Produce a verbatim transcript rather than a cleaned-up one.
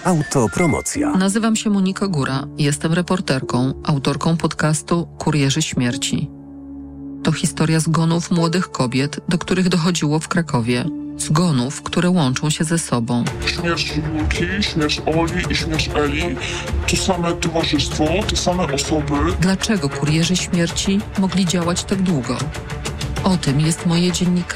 Autopromocja. Nazywam się Monika Góra. Jestem reporterką, autorką podcastu Kurierzy Śmierci. To historia zgonów młodych kobiet, do których dochodziło w Krakowie. Zgonów, które łączą się ze sobą. Śmierć Julki, śmierć Oli i śmierć Eli to same towarzystwo, te same osoby. Dlaczego kurierzy śmierci mogli działać tak długo? O tym jest moje dziennikarstwo.